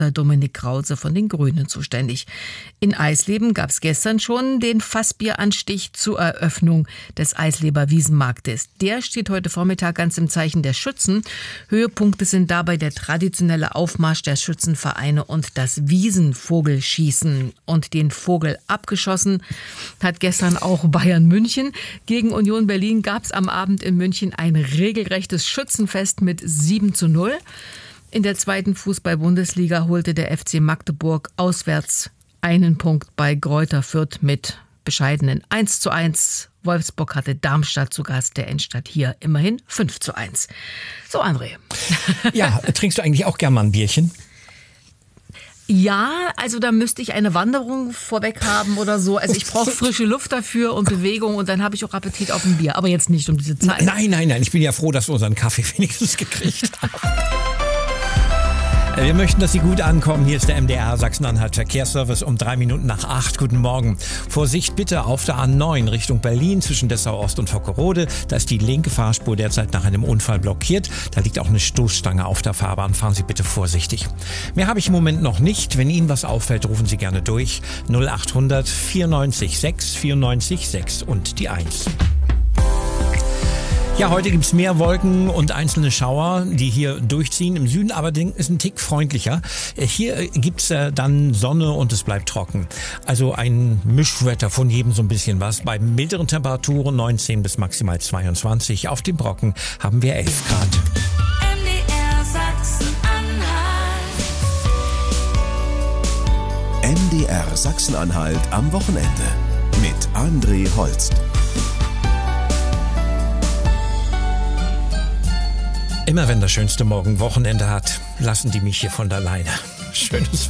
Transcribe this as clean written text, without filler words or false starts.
Dominik Krause von den Grünen zuständig. In Eisleben gab es gestern schon den Fassbieranstich zur Eröffnung des Eisleber Wiesenmarktes. Der steht heute Vormittag ganz im Zeichen der Schützen. Höhepunkte sind dabei der traditionelle Aufmarsch der Schützenvereine und das Wiesenvogelschießen. Und den Vogel abgeschossen hat gestern auch Bayern München. Gegen Union Berlin gab es am Abend in München ein regelrechtes Schützenfest mit 7:0. In der zweiten Fußball-Bundesliga holte der FC Magdeburg auswärts einen Punkt bei Greuther Fürth mit bescheidenen 1:1. Wolfsburg hatte Darmstadt zu Gast, der Endstand hier immerhin 5:1. So, André. Ja, trinkst du eigentlich auch gern mal ein Bierchen? Ja, also da müsste ich eine Wanderung vorweg haben oder so. Also ich brauche frische Luft dafür und Bewegung und dann habe ich auch Appetit auf ein Bier. Aber jetzt nicht um diese Zeit. Nein. Ich bin ja froh, dass wir unseren Kaffee wenigstens gekriegt haben. Wir möchten, dass Sie gut ankommen. Hier ist der MDR Sachsen-Anhalt Verkehrsservice um 8:03. Guten Morgen. Vorsicht bitte auf der A9 Richtung Berlin zwischen Dessau-Ost und Vockerode. Da ist die linke Fahrspur derzeit nach einem Unfall blockiert. Da liegt auch eine Stoßstange auf der Fahrbahn. Fahren Sie bitte vorsichtig. Mehr habe ich im Moment noch nicht. Wenn Ihnen was auffällt, rufen Sie gerne durch. 0800 94 6 94 6 und die 1. Ja, heute gibt's mehr Wolken und einzelne Schauer, die hier durchziehen. Im Süden aber ist ein Tick freundlicher. Hier gibt's dann Sonne und es bleibt trocken. Also ein Mischwetter von jedem so ein bisschen was. Bei milderen Temperaturen 19 bis maximal 22. Auf dem Brocken haben wir 11 Grad. MDR Sachsen-Anhalt. MDR Sachsen-Anhalt am Wochenende mit André Holst. Immer wenn das schönste Morgen Wochenende hat, lassen die mich hier von der Leine. Schönes